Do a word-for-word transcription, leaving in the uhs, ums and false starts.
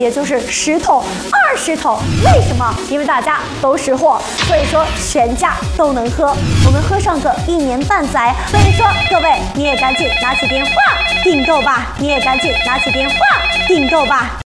也就是十桶、二十桶。为什么？因为大家都识货，所以说全家都能喝。我们喝上个一年半载，所以说各位你也赶紧拿起电话订购吧，你也赶紧拿起电话订购吧。